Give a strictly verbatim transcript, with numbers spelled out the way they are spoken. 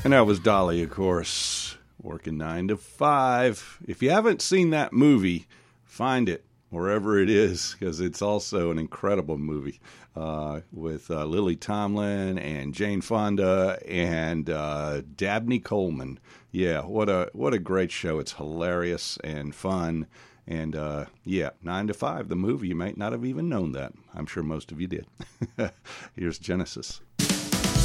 And that was Dolly, of course, working nine to five. If you haven't seen that movie, find it wherever it is, because it's also an incredible movie uh, with uh, Lily Tomlin and Jane Fonda and uh, Dabney Coleman. Yeah, what a what a great show. It's hilarious and fun. And, uh, yeah, nine to five, the movie. You might not have even known that. I'm sure most of you did. Here's Genesis.